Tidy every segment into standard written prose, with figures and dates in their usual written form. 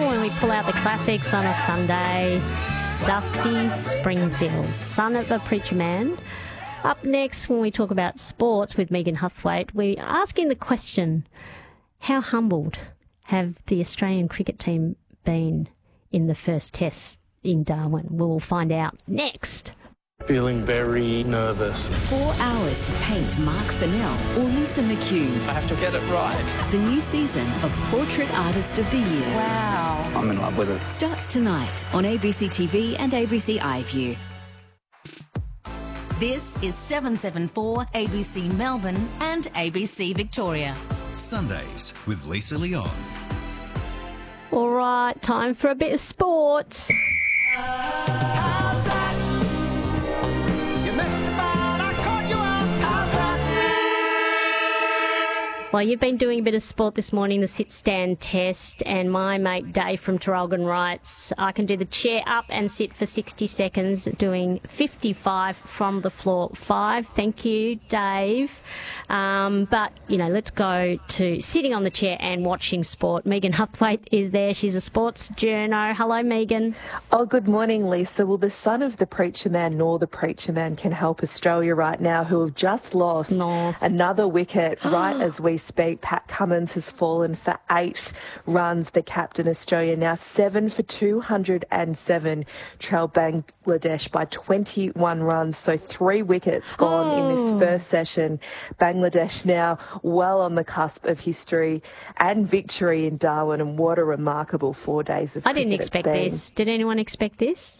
when we pull out the classics on a Sunday. Dusty Springfield, son of a preacher man. Up next, when we talk about sports with Megan Huthwaite, we're asking the question, how humbled have the Australian cricket team been in the first test in Darwin? We'll find out next. Feeling very nervous. 4 hours to paint Mark Fennell or Lisa McHugh. I have to get it right. The new season of Portrait Artist of the Year. Wow. I'm in love with it. Starts tonight on ABC TV and ABC iView. This is 774 ABC Melbourne and ABC Victoria. Sundays with Lisa Leon. All right, time for a bit of sport. Well, you've been doing a bit of sport this morning, the sit-stand test, and my mate Dave from Traralgon writes, I can do the chair up and sit for 60 seconds, doing 55 from the floor. 5. Thank you, Dave. But, let's go to sitting on the chair and watching sport. Megan Huthwaite is there. She's a sports journo. Hello, Megan. Oh, good morning, Lisa. Well, the son of the preacher man nor the preacher man can help Australia right now, who have just lost another wicket right as we speak. Pat Cummins has fallen for 8 runs. The captain Australia now 7 for 207, trail Bangladesh by 21 runs. So 3 wickets gone in this first session. Bangladesh now well on the cusp of history and victory in Darwin, and what a remarkable 4 days of cricket. I didn't expect this. Did anyone expect this?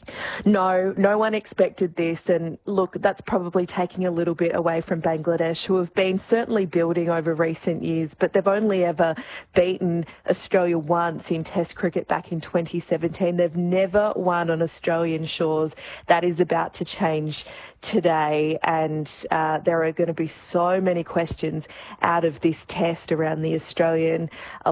No one expected this. And look, that's probably taking a little bit away from Bangladesh, who have been certainly building over recent years, but they've only ever beaten Australia once in Test cricket back in 2017. They've never won on Australian shores. That is about to change today, and there are going to be so many questions out of this test around the Australian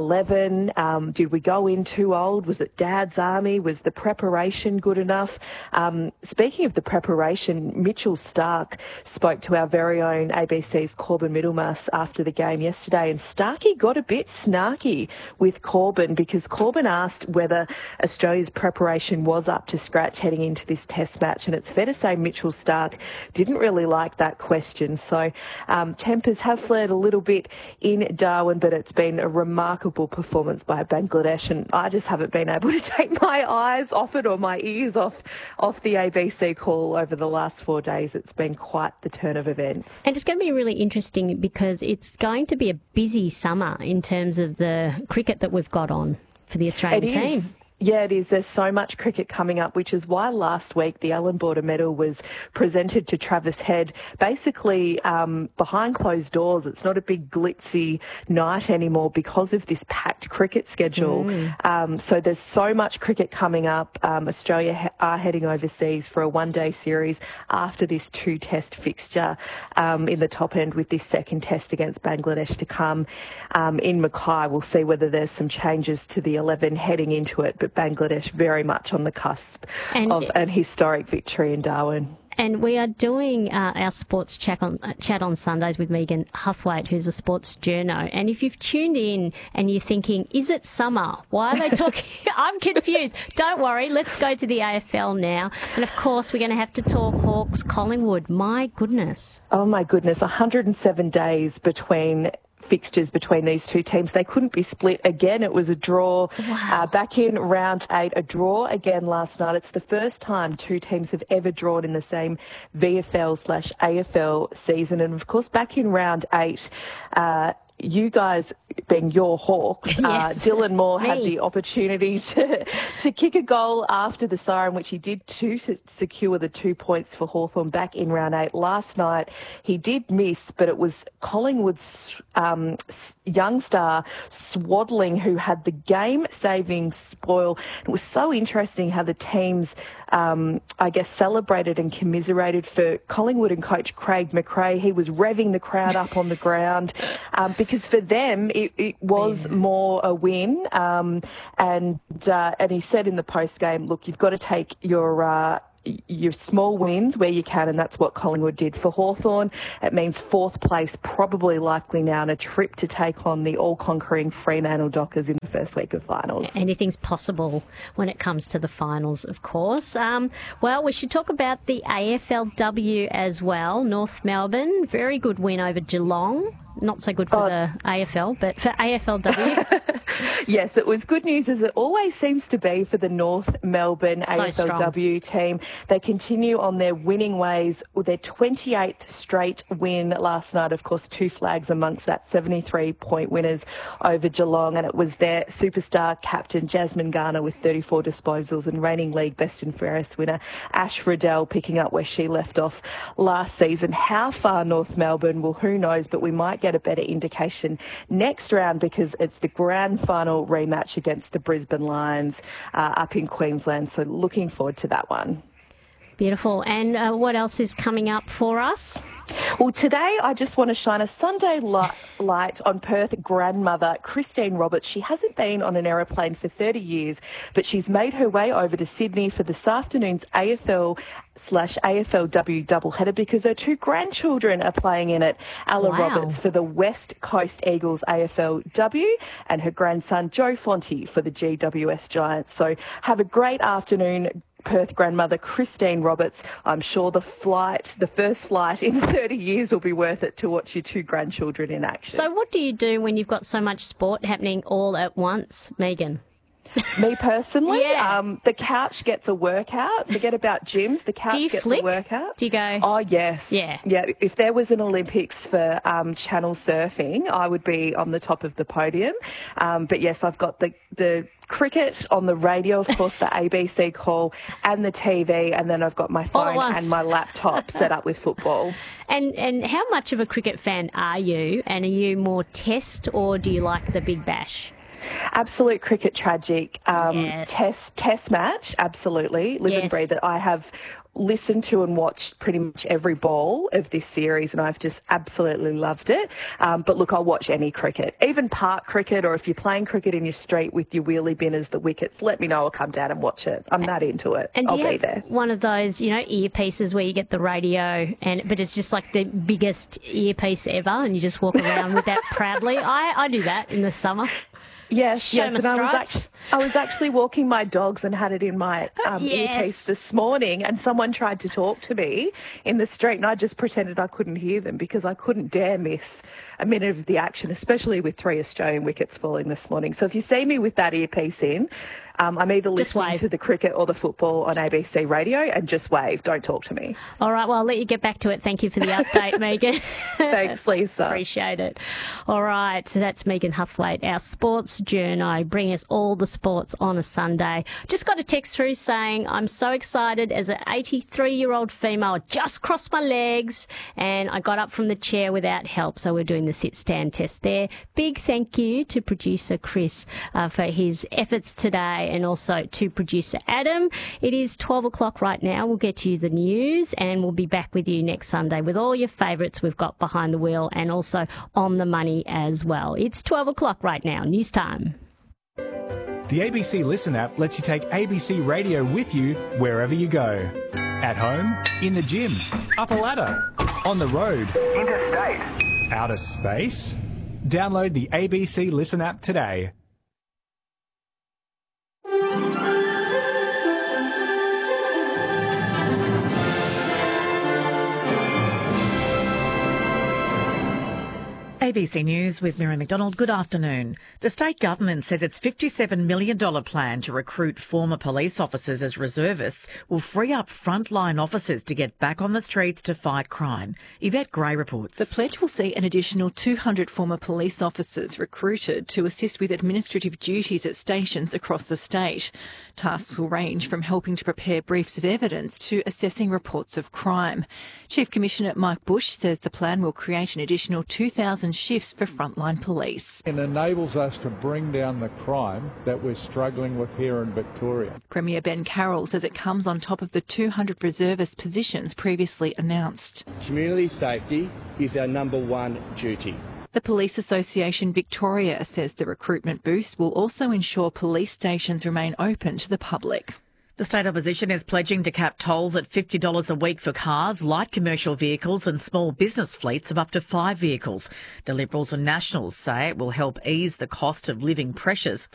11. Did we go in too old? Was it Dad's Army? Was the preparation good enough? Speaking of the preparation, Mitchell Starc spoke to our very own ABC's Corbin Middlemas after the game yesterday, and Starkey got a bit snarky with Corbin because Corbin asked whether Australia's preparation was up to scratch heading into this test match, and it's fair to say Mitchell Starc didn't really like that question. So tempers have flared a little bit in Darwin, but it's been a remarkable performance by Bangladesh, and I just haven't been able to take my eyes off it or my ears off the ABC call over the last 4 days. It's been quite the turn of events. And it's going to be really interesting because it's going to be a busy summer in terms of the cricket that we've got on for the Australian team. Yeah, it is. There's so much cricket coming up, which is why last week the Allan Border Medal was presented to Travis Head, basically behind closed doors. It's not a big glitzy night anymore because of this packed cricket schedule. So there's so much cricket coming up. Australia are heading overseas for a one-day series after this 2-test fixture in the top end, with this second test against Bangladesh to come in Mackay. We'll see whether there's some changes to the 11 heading into it, but Bangladesh very much on the cusp of an historic victory in Darwin. And we are doing our sports chat on Sundays with Megan Huthwaite, who's a sports journo. And if you've tuned in and you're thinking, is it summer? Why are they talking? I'm confused. Don't worry. Let's go to the AFL now. And, of course, we're going to have to talk Hawks, Collingwood. My goodness. Oh, my goodness. 107 days between fixtures between these two teams. They couldn't be split again. It was a draw back in round 8, a draw again last night. It's the first time two teams have ever drawn in the same VFL/AFL season. And of course, back in round 8, you guys, being your Hawks, Yes, Dylan Moore had the opportunity to kick a goal after the siren, which he did to secure the 2 points for Hawthorn back in round 8. Last night, he did miss, but it was Collingwood's young star, Swaddling, who had the game-saving spoil. It was so interesting how the teams, celebrated and commiserated for Collingwood and coach Craig McRae. He was revving the crowd up on the ground because for them it was more a win. And he said in the post game, look, you've got to take your your small wins where you can, and that's what Collingwood did for Hawthorn. It means fourth place probably likely now, and a trip to take on the all-conquering Fremantle Dockers in the first week of finals. Anything's possible when it comes to the finals, of course. Well, we should talk about the AFLW as well. North Melbourne, very good win over Geelong. Not so good for the AFL, but for AFLW. Yes, it was good news, as it always seems to be for the North Melbourne AFLW team. They continue on their winning ways with their 28th straight win last night. Of course, 2 flags amongst that, 73-point winners over Geelong. And it was their superstar captain, Jasmine Garner, with 34 disposals, and reigning league best and fairest winner, Ash Riddell, picking up where she left off last season. How far North Melbourne, well, who knows, but we might get a better indication next round, because it's the grand final rematch against the Brisbane Lions up in Queensland. So looking forward to that one. Beautiful. And what else is coming up for us? Well, today I just want to shine a Sunday light on Perth grandmother Christine Roberts. She hasn't been on an aeroplane for 30 years, but she's made her way over to Sydney for this afternoon's AFL/AFLW doubleheader, because her 2 grandchildren are playing in it. Ella Roberts for the West Coast Eagles AFLW, and her grandson Joe Fonte for the GWS Giants. So have a great afternoon, Perth grandmother Christine Roberts. I'm sure the first flight in 30 years will be worth it to watch your 2 grandchildren in action. So what do you do when you've got so much sport happening all at once, Megan? Me personally, the couch gets a workout. Forget about gyms. The couch gets a workout. Do you go? Oh, yes. Yeah. If there was an Olympics for channel surfing, I would be on the top of the podium. But yes, I've got the cricket on the radio, of course, the ABC call, and the TV, and then I've got my phone and my laptop set up with football. And how much of a cricket fan are you? And are you more Test, or do you like the Big Bash? Absolute cricket tragic. Yes. Test match, absolutely. Live and breathe it. I have listened to and watched pretty much every ball of this series, and I've just absolutely loved it. But look, I'll watch any cricket, even park cricket, or if you're playing cricket in your street with your wheelie binners, the wickets, let me know. I'll come down and watch it. I'm that into it. And I'll be there. One of those, earpieces where you get the radio, but it's just like the biggest earpiece ever, and you just walk around with that proudly. I do that in the summer. Yes, Show my stripes. I was actually walking my dogs and had it in my earpiece this morning, and someone tried to talk to me in the street, and I just pretended I couldn't hear them, because I couldn't dare miss a minute of the action, especially with 3 Australian wickets falling this morning. So if you see me with that earpiece in, I'm either listening to the cricket or the football on ABC radio, and just wave. Don't talk to me. All right, well, I'll let you get back to it. Thank you for the update, Megan. Thanks, Lisa. Appreciate it. All right, so that's Megan Huthwaite, our sports journo, bringing us all the sports on a Sunday. Just got a text through saying, I'm so excited as an 83-year-old female. I just crossed my legs and I got up from the chair without help. So we're doing the sit-stand test there. Big thank you to producer Chris for his efforts today, and also to producer Adam. It is 12 o'clock right now. We'll get you the news, and we'll be back with you next Sunday with all your favourites we've got behind the wheel, and also on the money as well. It's 12 o'clock right now. News time. The ABC Listen app lets you take ABC Radio with you wherever you go. At home, in the gym, up a ladder, on the road, interstate, outer space. Download the ABC Listen app today. ABC News with Miriam McDonald. Good afternoon. The state government says its $57 million plan to recruit former police officers as reservists will free up frontline officers to get back on the streets to fight crime. Yvette Gray reports. The pledge will see an additional 200 former police officers recruited to assist with administrative duties at stations across the state. Tasks will range from helping to prepare briefs of evidence to assessing reports of crime. Chief Commissioner Mike Bush says the plan will create an additional 2,000 shifts for frontline police. It enables us to bring down the crime that we're struggling with here in Victoria. Premier Ben Carroll says it comes on top of the 200 reservist positions previously announced. Community safety is our number one duty. The Police Association Victoria says the recruitment boost will also ensure police stations remain open to the public. The state opposition is pledging to cap tolls at $50 a week for cars, light commercial vehicles and small business fleets of up to 5 vehicles. The Liberals and Nationals say it will help ease the cost of living pressures